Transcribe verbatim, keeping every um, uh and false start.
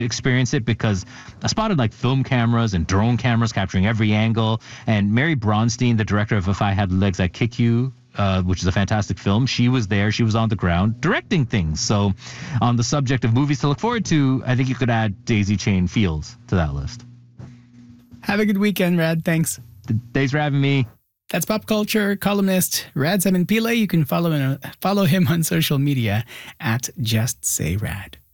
experience it because I spotted like film cameras and drone cameras capturing every angle. And Mary Bronstein, the director of If I Had Legs, I'd Kick You, uh, which is a fantastic film, she was there. She was on the ground directing things. So on the subject of movies to look forward to, I think you could add Daisy Chain Fields to that list. Have a good weekend, Rad. Thanks. Thanks for having me. That's pop culture columnist Rad Simon Pillay. You can follow him, follow him on social media at Just Say Rad.